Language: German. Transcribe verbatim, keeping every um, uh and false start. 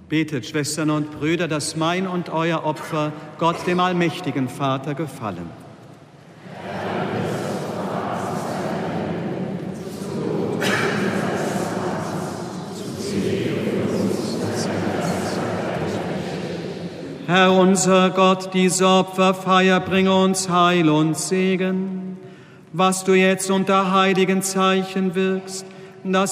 Betet, Schwestern und Brüder, dass mein und euer Opfer Gott, dem allmächtigen Vater, gefallen. Herr unser Gott, diese Opferfeier bringe uns Heil und Segen, was du jetzt unter heiligen Zeichen wirkst, dass